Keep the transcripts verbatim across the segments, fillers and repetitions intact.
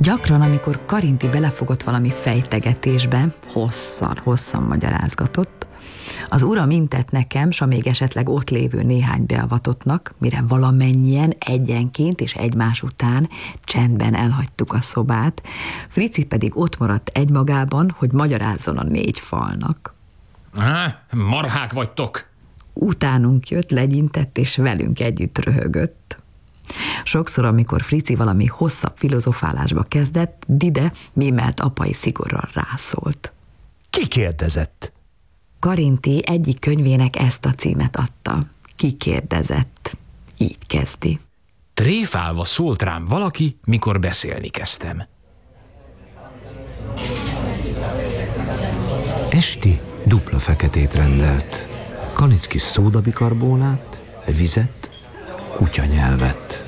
Gyakran, amikor Karinti belefogott valami fejtegetésbe, hosszan, hosszan magyarázgatott, az uram intett nekem, s a még esetleg ott lévő néhány beavatottnak, mire valamennyien egyenként és egymás után csendben elhagytuk a szobát, Frici pedig ott maradt egymagában, hogy magyarázzon a négy falnak. Há, marhák vagytok! Utánunk jött, legyintett, és velünk együtt röhögött. Sokszor, amikor Frici valami hosszabb filozofálásba kezdett, Dide mímelt apai szigorral rászólt. Ki kérdezett? Karinti egyik könyvének ezt a címet adta. Ki kérdezett. Így kezdi. Tréfálva szólt rám valaki, mikor beszélni kezdtem. Esti dupla feketét rendelt. Kanicki szódabikarbónát, vizet, kutyanyelvet.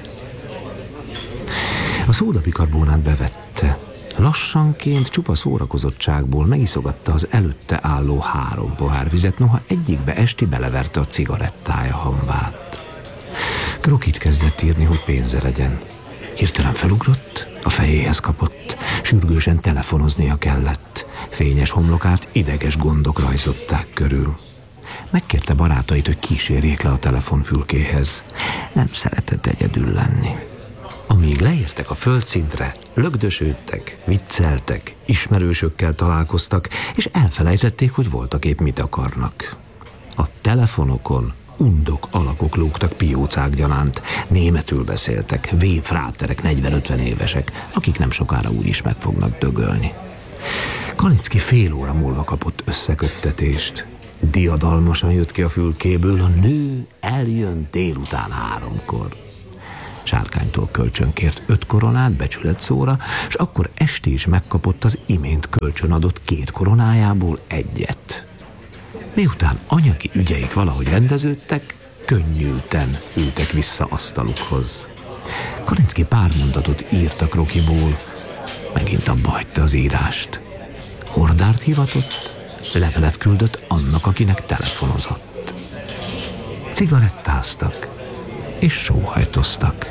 A szódabikarbónát bevette. Lassanként, csupa szórakozottságból megiszogatta az előtte álló három pohár vizet, noha egyikbe Esti beleverte a cigarettája hamvát. Krokit kezdett írni, hogy pénze legyen. Hirtelen felugrott, a fejéhez kapott, sürgősen telefonoznia kellett. Fényes homlokát ideges gondok rajzották körül. Megkérte barátait, hogy kísérjék le a telefonfülkéhez. Nem szeretett egyedül lenni. Amíg leértek a földszintre, lögdösődtek, vicceltek, ismerősökkel találkoztak, és elfelejtették, hogy voltak épp mit akarnak. A telefonokon undok alakok lógtak piócák gyanánt, németül beszéltek, véfráterek, negyven-ötven évesek, akik nem sokára úgyis meg fognak dögölni. Kanicki fél óra múlva kapott összeköttetést. Diadalmasan jött ki a fülkéből, a nő eljön délután háromkor. Sárkánytól kölcsönkért öt koronát becsületszóra, és akkor Esti is megkapott az imént kölcsönadott két koronájából egyet. Miután anyagi ügyeik valahogy rendeződtek, könnyülten ültek vissza asztalukhoz. Karinczki pár mondatot írt a krokiból, megint abba hagyta az írást. Hordárt hivatott, levelet küldött annak, akinek telefonozott. Cigarettáztak és sóhajtoztak.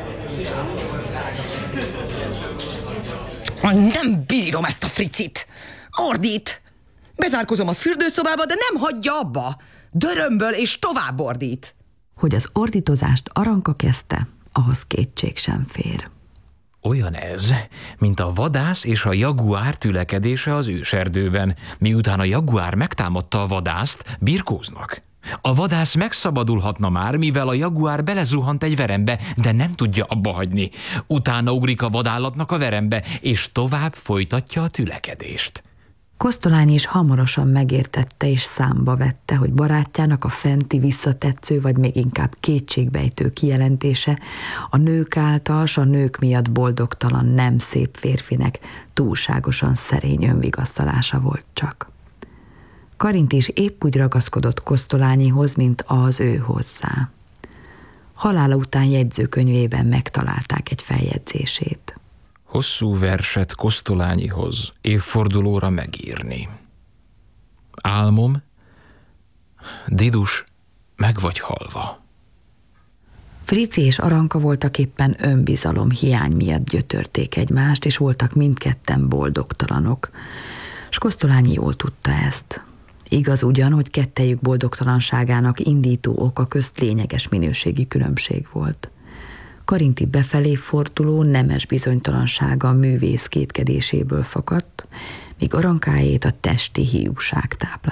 Nem bírom ezt a Fricit! Ordít! Bezárkozom a fürdőszobába, de nem hagyja abba! Dörömböl és tovább ordít! Hogy az ordítozást Aranka kezdte, ahhoz kétség sem fér. Olyan ez, mint a vadász és a jaguár tülekedése az őserdőben. Miután a jaguár megtámadta a vadászt, birkóznak. A vadász megszabadulhatna már, mivel a jaguár belezuhant egy verembe, de nem tudja abba hagyni. Utána ugrik a vadállatnak a verembe, és tovább folytatja a tülekedést. Kosztolányi is hamarosan megértette és számba vette, hogy barátjának a fenti visszatetsző, vagy még inkább kétségbejtő kijelentése a nők által, s a nők miatt boldogtalan, nem szép férfinek túlságosan szerény önvigasztalása volt csak. Karinti is épp úgy ragaszkodott Kosztolányihoz, mint az ő hozzá. Halála után jegyzőkönyvében megtalálták egy feljegyzését. Hosszú verset Kosztolányihoz évfordulóra megírni. Álmom, Didus, meg vagy halva. Frici és Aranka voltak éppen önbizalom hiány miatt gyötörték egymást, és voltak mindketten boldogtalanok. S Kosztolányi jól tudta ezt. Igaz ugyan, hogy kettejük boldogtalanságának indító oka közt lényeges minőségi különbség volt. Karinti befelé forduló nemes bizonytalansága a művész kétkedéséből fakadt, míg Arankáét a testi hiúság táplálta.